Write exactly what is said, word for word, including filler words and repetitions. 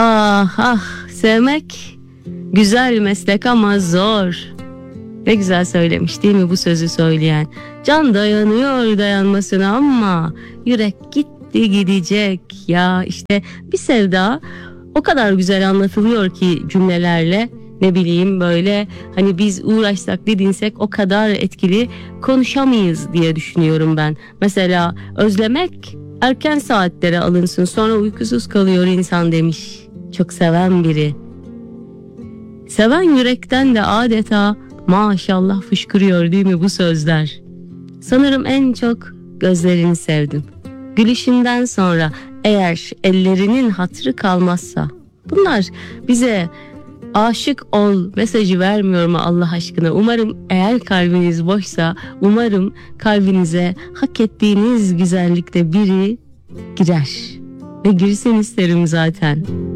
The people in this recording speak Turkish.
Ah ah, sevmek güzel meslek ama zor. Ne güzel söylemiş değil mi bu sözü söyleyen? Can dayanıyor dayanmasına ama yürek gitti gidecek. Ya işte bir sevda o kadar güzel anlatılıyor ki cümlelerle. Ne bileyim böyle hani biz uğraşsak didinsek o kadar etkili konuşamayız diye düşünüyorum ben. Mesela özlemek erken saatlere alınsın, sonra uykusuz kalıyor insan demiş çok seven biri. Seven yürekten de adeta maşallah fışkırıyor değil mi bu sözler? Sanırım en çok gözlerini sevdim. Gülüşünden sonra eğer ellerinin hatırı kalmazsa, bunlar bize aşık ol mesajı vermiyor mu Allah aşkına? Umarım eğer kalbiniz boşsa, umarım kalbinize hak ettiğiniz güzellikte biri girer. Ve girsin isterim zaten.